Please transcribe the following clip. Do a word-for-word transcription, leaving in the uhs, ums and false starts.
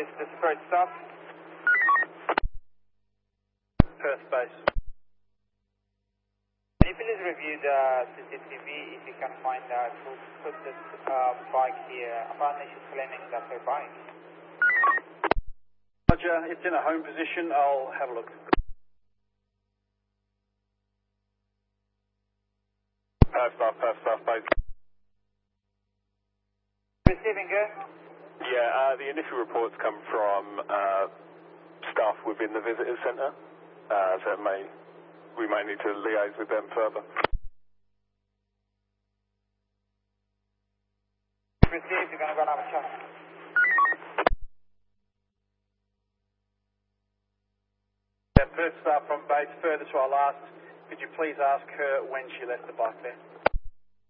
base, this is Perth stop. Perth base. Can you please review the C C T V if you can find out who put this uh, bike here? Apparently she's claiming that's her bike. Roger, it's in a home position. I'll have a look. Perth staff, Perth staff base. Receiving good? Yeah, uh, the initial reports come from uh, staff within the visitors centre, uh, so it may, we may need to liaise with them further. Received, you're going to go and have a chat. Yeah, Perth staff from base, further to our last. Could you please ask her when she left the bike there?